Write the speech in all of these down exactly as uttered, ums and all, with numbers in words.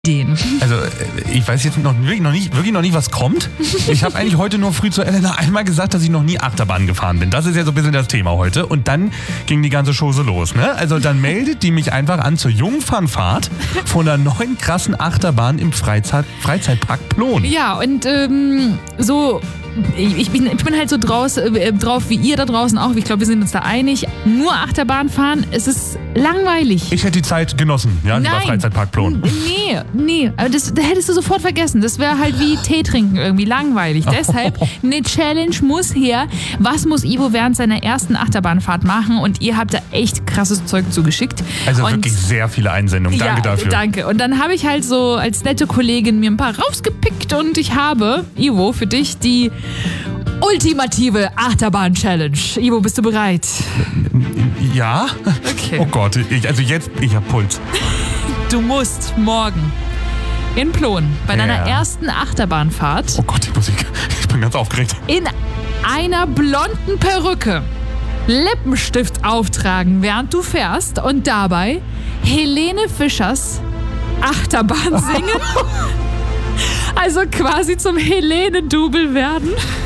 Den. Also ich weiß jetzt noch wirklich noch nicht, wirklich noch nicht, was kommt. Ich habe eigentlich heute nur früh zu Elena einmal gesagt, dass ich noch nie Achterbahn gefahren bin. Das ist ja so ein bisschen das Thema heute. Und dann ging die ganze Chose los. Ne? Also dann meldet die mich einfach an zur Jungfernfahrt von der neuen krassen Achterbahn im Freizeit, Freizeitpark Plon. Ja, und ähm, so... Ich, ich, bin, ich bin halt so draus, äh, drauf wie ihr da draußen auch. Ich glaube, wir sind uns da einig. Nur Achterbahn fahren, es ist langweilig. Ich hätte die Zeit genossen, ja, Nein. über Freizeitpark Plon. Nee, nee. Aber das, das hättest du sofort vergessen. Das wäre halt wie Tee trinken irgendwie, langweilig. Deshalb, eine Challenge muss her. Was muss Ivo während seiner ersten Achterbahnfahrt machen? Und ihr habt da echt krasses Zeug zugeschickt. Also und wirklich sehr viele Einsendungen. Danke ja, dafür. Danke. Und dann habe ich halt so als nette Kollegin mir ein paar rausgepickt und ich habe, Ivo, für dich die ultimative Achterbahn-Challenge. Ivo, bist du bereit? Ja? Okay. Oh Gott, ich, also jetzt, ich hab Puls. Du musst morgen in Plon bei deiner Ja. ersten Achterbahnfahrt Oh Gott, die Musik. Ich bin ganz aufgeregt. in einer blonden Perücke Lippenstift auftragen, während du fährst und dabei Helene Fischers Achterbahn singen. Also quasi zum Helene-Double werden.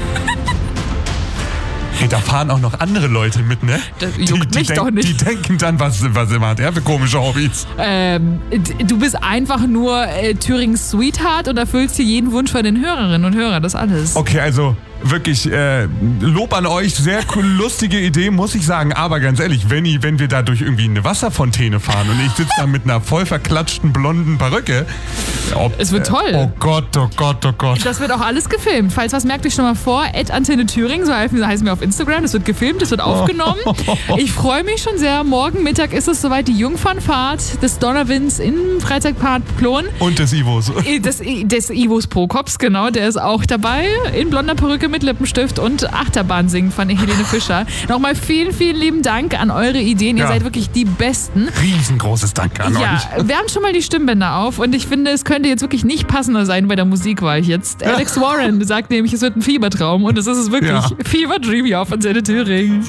Hey, da fahren auch noch andere Leute mit, ne? Das juckt die, mich die doch denk, nicht. Die denken dann, was, was immer hat er für komische Hobbys. Ähm, d- du bist einfach nur äh, Thürings Sweetheart und erfüllst hier jeden Wunsch von den Hörerinnen und Hörern, das alles. Okay, also wirklich äh, Lob an euch. Sehr cool, lustige Idee, muss ich sagen. Aber ganz ehrlich, wenn, ich, wenn wir da durch irgendwie eine Wasserfontäne fahren und ich sitze da mit einer voll verklatschten blonden Perücke. Ob, Es wird toll. Äh, oh Gott, oh Gott, oh Gott. Das wird auch alles gefilmt. Falls was, merkt euch schon mal vor. at Antenne Thüringen, so heißen wir auf Instagram. Das wird gefilmt, das wird aufgenommen. Ich freue mich schon sehr. Morgen Mittag ist es soweit, die Jungfernfahrt des Donnerwinds im Freizeitpark Plon. Und des Ivos. Des, des Ivos Prokops, genau, der ist auch dabei. In blonder Perücke mit Lippenstift und Achterbahn singen von Helene Fischer. Nochmal vielen, vielen lieben Dank an eure Ideen. Ihr Ja. seid wirklich die Besten. Riesengroßes Dank an Ja, euch. wir haben schon mal die Stimmbänder auf und ich finde, es könnte jetzt wirklich nicht passender sein bei der Musikwahl jetzt. Alex Warren sagt nämlich, es wird ein Fiebertraum und es ist es wirklich. Ja. Fever Dream hier auf Antenne Thüringen.